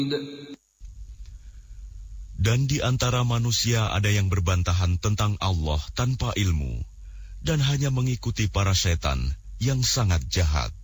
Dan di antara manusia ada yang berbantahan tentang Allah tanpa ilmu, dan hanya mengikuti para setan yang sangat jahat.